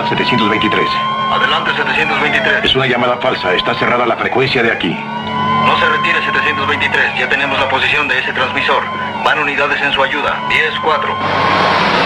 723. Adelante, 723. Es una llamada falsa. Está cerrada la frecuencia de aquí. No se retire, 723. Ya tenemos la posición de ese transmisor. Van unidades en su ayuda. 10-4.